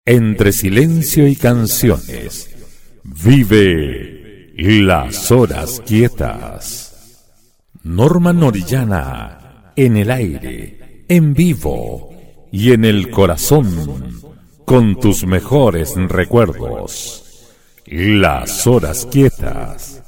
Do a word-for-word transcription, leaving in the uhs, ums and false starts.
Entre silencio y canciones, vive Las Horas Quietas. Norman Orellana, en el aire, en vivo y en el corazón, con tus mejores recuerdos. Las Horas Quietas.